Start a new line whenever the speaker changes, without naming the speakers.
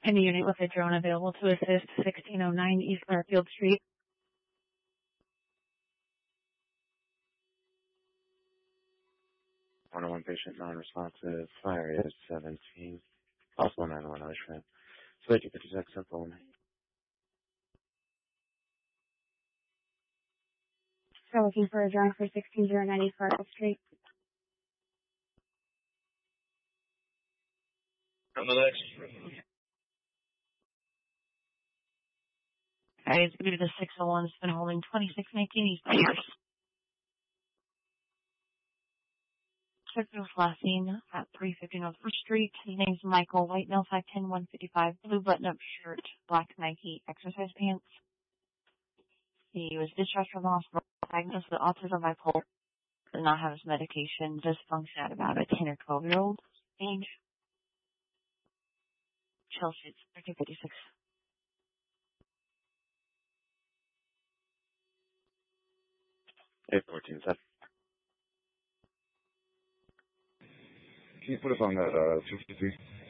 Any unit with a drone available to assist 1609 East Garfield Street.
101 patient non-responsive. Fire is 17. Possible 911 Ocean. So 56 simple.
We're looking for a drone for 1609 East Garfield Street.
On the next.
It's due to the 601 has been holding 2619 East Garfield. Circus last seen at 350 North First Street. His name's Michael, white male, 5'10", 155, blue button-up shirt, black Nike exercise pants. He was discharged from the hospital, diagnosed with autism, bipolar, does not have his medication, does function at about a 10 or 12-year-old age. Chill sheets, 1356.
Hey, 14 7.
Can you put us on that 253?